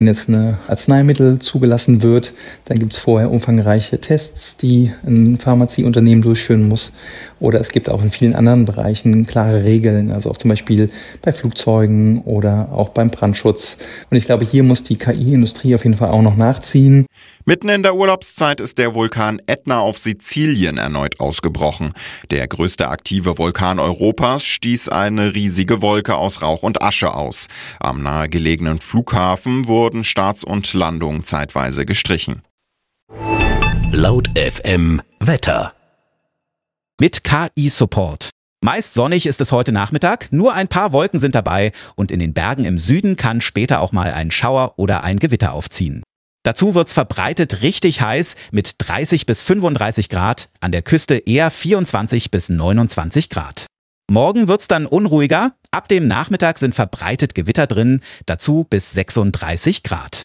Wenn jetzt ein Arzneimittel zugelassen wird, dann gibt es vorher umfangreiche Tests, die ein Pharmazieunternehmen durchführen muss. Oder es gibt auch in vielen anderen Bereichen klare Regeln, also auch zum Beispiel bei Flugzeugen oder auch beim Brandschutz. Und ich glaube, hier muss die KI-Industrie auf jeden Fall auch noch nachziehen. Mitten in der Urlaubszeit ist der Vulkan Ätna auf Sizilien erneut ausgebrochen. Der größte aktive Vulkan Europas stieß eine riesige Wolke aus Rauch und Asche aus. Am nahegelegenen Flughafen wurden Starts und Landungen zeitweise gestrichen. Laut FM Wetter. Mit KI-Support. Meist sonnig ist es heute Nachmittag, nur ein paar Wolken sind dabei und in den Bergen im Süden kann später auch mal ein Schauer oder ein Gewitter aufziehen. Dazu wird's verbreitet richtig heiß mit 30 bis 35 Grad, an der Küste eher 24 bis 29 Grad. Morgen wird's dann unruhiger, ab dem Nachmittag sind verbreitet Gewitter drin, dazu bis 36 Grad.